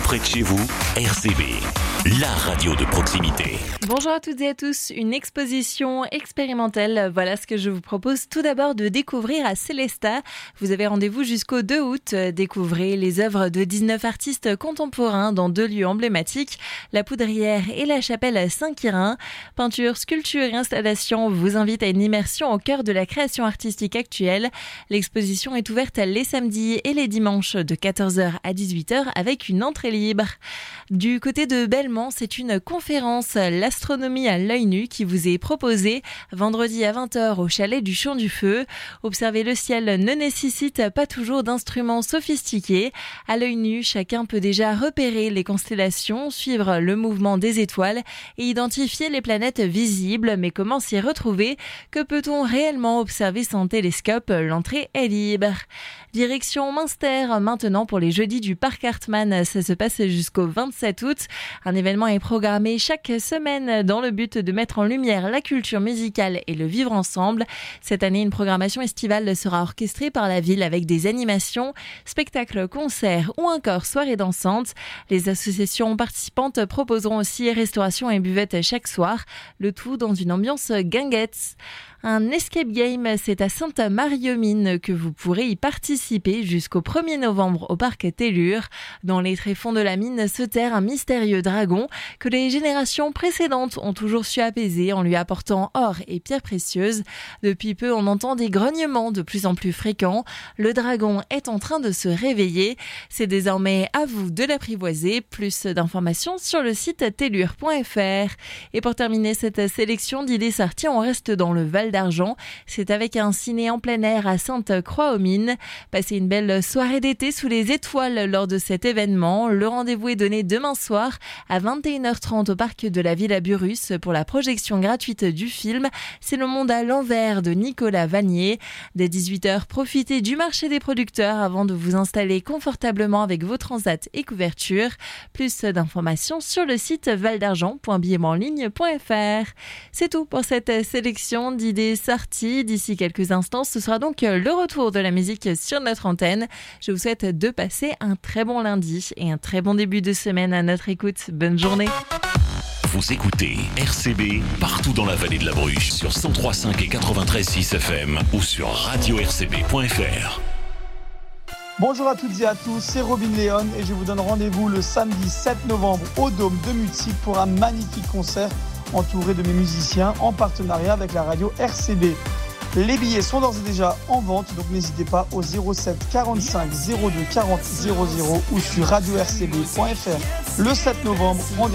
près de chez vous, RCB, la radio de proximité. Bonjour à toutes et à tous, une exposition expérimentale, voilà ce que je vous propose tout d'abord de découvrir à Célestat. Vous avez rendez-vous jusqu'au 2 août, découvrez les œuvres de 19 artistes contemporains dans 2 lieux emblématiques, la Poudrière et la chapelle Saint-Quirin. Peinture, sculpture et installation vous invitent à une immersion au cœur de la création artistique actuelle. L'exposition est ouverte les samedis et les dimanches de 14h à 18h avec une entrée libre. Du côté de Belmont, c'est une conférence L'astronomie à l'œil nu qui vous est proposée vendredi à 20h au chalet du Champ du Feu. Observer le ciel ne nécessite pas toujours d'instruments sophistiqués. À l'œil nu, chacun peut déjà repérer les constellations, suivre le mouvement des étoiles et identifier les planètes visibles. Mais comment s'y retrouver? Que peut-on réellement observer sans télescope? L'entrée est libre. Direction Münster maintenant pour les jeudis du Parc Hartmann. Ça se passe jusqu'au 27 août. Un événement est programmé chaque semaine dans le but de mettre en lumière la culture musicale et le vivre ensemble. Cette année, une programmation estivale sera orchestrée par la ville avec des animations, spectacles, concerts ou encore soirées dansantes. Les associations participantes proposeront aussi restauration et buvette chaque soir, le tout dans une ambiance guinguette. Un escape game, c'est à Sainte-Marie-aux-Mines que vous pourrez y participer jusqu'au 1er novembre au parc Tellure. Dans les tréfonds de la mine se terre un mystérieux dragon que les générations précédentes ont toujours su apaiser en lui apportant or et pierres précieuses. Depuis peu, on entend des grognements de plus en plus fréquents. Le dragon est en train de se réveiller. C'est désormais à vous de l'apprivoiser. Plus d'informations sur le site tellure.fr. Et pour terminer cette sélection d'idées sorties, on reste dans le Val d'Argent. C'est avec un ciné en plein air à Sainte-Croix-aux-Mines. Passez une belle soirée d'été sous les étoiles lors de cet événement. Le rendez-vous est donné demain soir à 21h30 au parc de la Villa Burus pour la projection gratuite du film C'est le monde à l'envers de Nicolas Vanier. Dès 18h, profitez du marché des producteurs avant de vous installer confortablement avec vos transats et couvertures. Plus d'informations sur le site valdargent.billemenligne.fr. C'est tout pour cette sélection d'idées sorties. D'ici quelques instants, ce sera donc le retour de la musique sur notre antenne. Je vous souhaite de passer un très bon lundi et un très bon début de semaine à notre écoute. Bonne journée. Vous écoutez RCB partout dans la vallée de la Bruche sur 103.5 et 93.6 FM ou sur radio-rcb.fr. Bonjour à toutes et à tous, c'est Robin Léon et je vous donne rendez-vous le samedi 7 novembre au Dôme de Mutzig pour un magnifique concert entouré de mes musiciens en partenariat avec la radio RCB. Les billets sont d'ores et déjà en vente, donc n'hésitez pas au 07 45 02 40 00 ou sur radio-rcb.fr. Le 7 novembre, rendez-vous